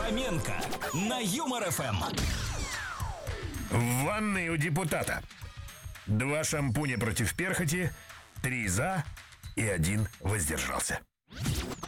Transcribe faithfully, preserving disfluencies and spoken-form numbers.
Хоменко на Юмор ФМ. В ванной у депутата два шампуня против перхоти, три за и один воздержался.